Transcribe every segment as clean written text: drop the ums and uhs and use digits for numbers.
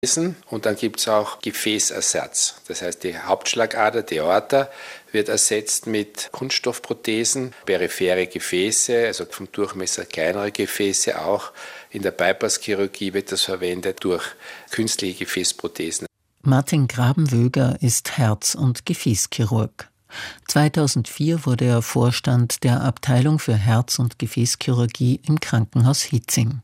Und dann gibt es auch Gefäßersatz. Das heißt, die Hauptschlagader, die Aorta, wird ersetzt mit Kunststoffprothesen, periphere Gefäße, also vom Durchmesser kleinere Gefäße auch. In der Bypasschirurgie wird das verwendet durch künstliche Gefäßprothesen. Martin Grabenwöger ist Herz- und Gefäßchirurg. 2004 wurde er Vorstand der Abteilung für Herz- und Gefäßchirurgie im Krankenhaus Hietzing.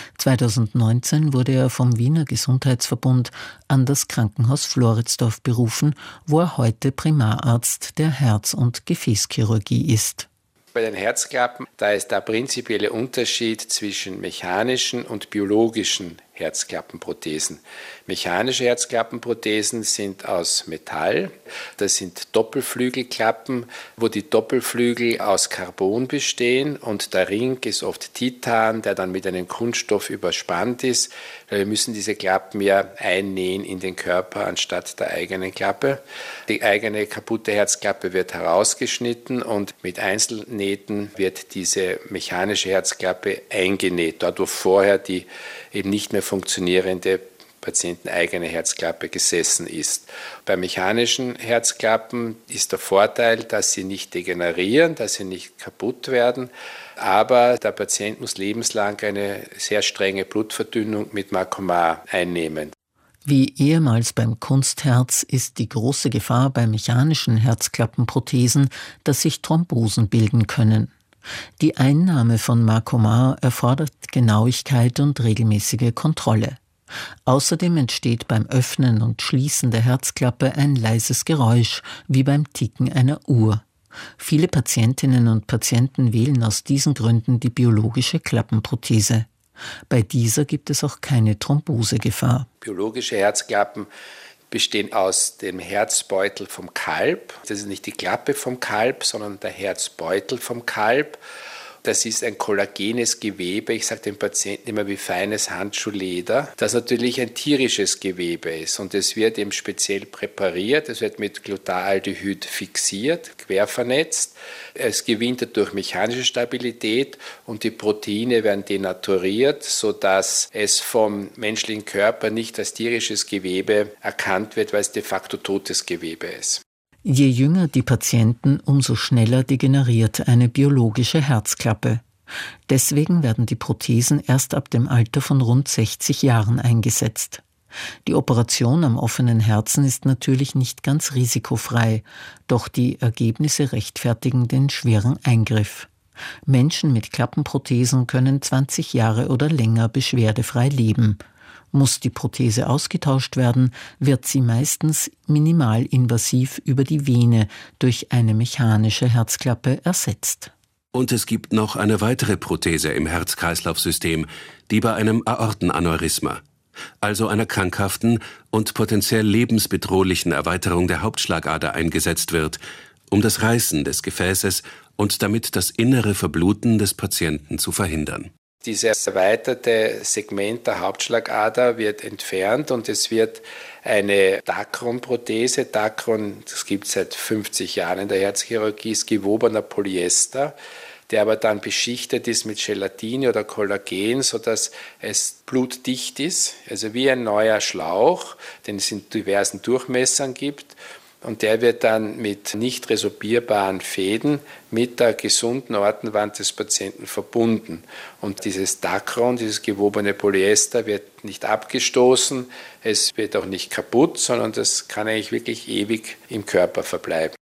2019 wurde er vom Wiener Gesundheitsverbund an das Krankenhaus Floridsdorf berufen, wo er heute Primararzt der Herz- und Gefäßchirurgie ist. Bei den Herzklappen, da ist der prinzipielle Unterschied zwischen mechanischen und biologischen Herzklappenprothesen. Mechanische Herzklappenprothesen sind aus Metall. Das sind Doppelflügelklappen, wo die Doppelflügel aus Carbon bestehen und der Ring ist oft Titan, der dann mit einem Kunststoff überspannt ist. Wir müssen diese Klappen ja einnähen in den Körper anstatt der eigenen Klappe. Die eigene kaputte Herzklappe wird herausgeschnitten und mit Einzelnähten wird diese mechanische Herzklappe eingenäht, dort wo vorher die eben nicht mehr funktionierende patienteneigene Herzklappe gesessen ist. Bei mechanischen Herzklappen ist der Vorteil, dass sie nicht degenerieren, dass sie nicht kaputt werden, aber der Patient muss lebenslang eine sehr strenge Blutverdünnung mit Makomar einnehmen. Wie ehemals beim Kunstherz ist die große Gefahr bei mechanischen Herzklappenprothesen, dass sich Thrombosen bilden können. Die Einnahme von Makomar erfordert Genauigkeit und regelmäßige Kontrolle. Außerdem entsteht beim Öffnen und Schließen der Herzklappe ein leises Geräusch, wie beim Ticken einer Uhr. Viele Patientinnen und Patienten wählen aus diesen Gründen die biologische Klappenprothese. Bei dieser gibt es auch keine Thrombosegefahr. Biologische Herzklappen bestehen aus dem Herzbeutel vom Kalb. Das ist nicht die Klappe vom Kalb, sondern der Herzbeutel vom Kalb. Das ist ein kollagenes Gewebe, ich sage den Patienten immer wie feines Handschuhleder, das natürlich ein tierisches Gewebe ist und es wird eben speziell präpariert, es wird mit Glutaldehyd fixiert, quervernetzt, es gewinnt dadurch mechanische Stabilität und die Proteine werden denaturiert, sodass es vom menschlichen Körper nicht als tierisches Gewebe erkannt wird, weil es de facto totes Gewebe ist. Je jünger die Patienten, umso schneller degeneriert eine biologische Herzklappe. Deswegen werden die Prothesen erst ab dem Alter von rund 60 Jahren eingesetzt. Die Operation am offenen Herzen ist natürlich nicht ganz risikofrei, doch die Ergebnisse rechtfertigen den schweren Eingriff. Menschen mit Klappenprothesen können 20 Jahre oder länger beschwerdefrei leben. Muss die Prothese ausgetauscht werden, wird sie meistens minimalinvasiv über die Vene durch eine mechanische Herzklappe ersetzt. Und es gibt noch eine weitere Prothese im Herz-Kreislauf-System, die bei einem Aortenaneurysma, also einer krankhaften und potenziell lebensbedrohlichen Erweiterung der Hauptschlagader eingesetzt wird, um das Reißen des Gefäßes und damit das innere Verbluten des Patienten zu verhindern. Dieses erweiterte Segment der Hauptschlagader wird entfernt und es wird eine Dacron-Prothese. Dacron, das gibt es seit 50 Jahren in der Herzchirurgie, ist gewobener Polyester, der aber dann beschichtet ist mit Gelatine oder Kollagen, sodass es blutdicht ist, also wie ein neuer Schlauch, den es in diversen Durchmessern gibt. Und der wird dann mit nicht resorbierbaren Fäden mit der gesunden Aortenwand des Patienten verbunden. Und dieses Dacron, dieses gewobene Polyester, wird nicht abgestoßen, es wird auch nicht kaputt, sondern das kann eigentlich wirklich ewig im Körper verbleiben.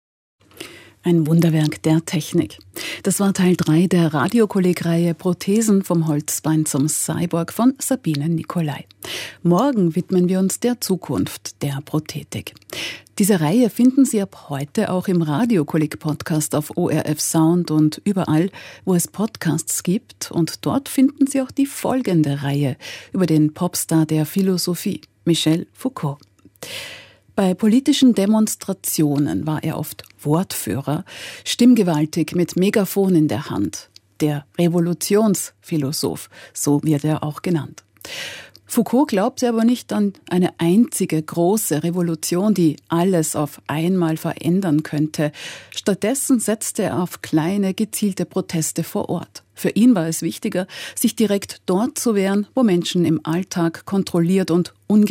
Ein Wunderwerk der Technik. Das war Teil 3 der Radiokolleg-Reihe Prothesen vom Holzbein zum Cyborg von Sabine Nicolai. Morgen widmen wir uns der Zukunft der Prothetik. Diese Reihe finden Sie ab heute auch im Radiokolleg-Podcast auf ORF Sound und überall, wo es Podcasts gibt. Und dort finden Sie auch die folgende Reihe über den Popstar der Philosophie, Michel Foucault. Bei politischen Demonstrationen war er oft Wortführer, stimmgewaltig mit Megafon in der Hand. Der Revolutionsphilosoph, so wird er auch genannt. Foucault glaubte aber nicht an eine einzige große Revolution, die alles auf einmal verändern könnte. Stattdessen setzte er auf kleine, gezielte Proteste vor Ort. Für ihn war es wichtiger, sich direkt dort zu wehren, wo Menschen im Alltag kontrolliert und